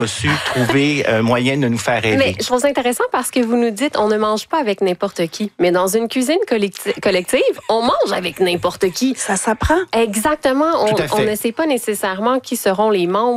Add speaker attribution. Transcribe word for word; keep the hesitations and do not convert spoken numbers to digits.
Speaker 1: a su trouver un moyen de nous faire rêver.
Speaker 2: Mais je trouve ça intéressant parce que vous nous dites on ne mange pas avec n'importe qui. Mais dans une cuisine collecti- collective, on mange avec n'importe qui.
Speaker 3: Ça s'apprend.
Speaker 2: Exactement. On,
Speaker 1: Tout à fait.
Speaker 2: on ne sait pas nécessairement qui seront les membres